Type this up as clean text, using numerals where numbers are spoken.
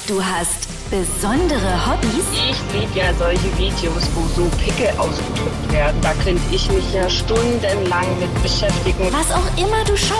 Du hast besondere Hobbys? Ich liebe ja solche Videos, wo so Pickel ausgedrückt werden. Da könnte ich mich ja stundenlang mit beschäftigen. Was auch immer du schaust.